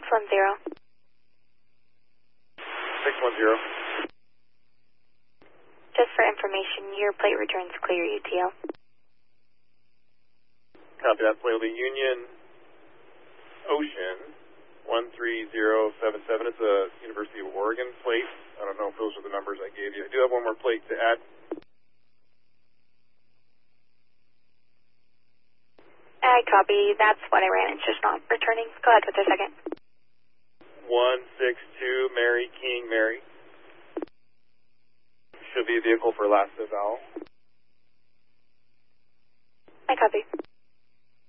610. 610. Just for information, your plate returns clear, UTL. Copy that. Plate will be Union Ocean 13077. It's a University of Oregon plate. I don't know if those are the numbers I gave you. I do have one more plate to add. I copy. That's what I ran. It's just not returning. Go ahead with the second. 162 Mary King Mary. Should be a vehicle for last vowel.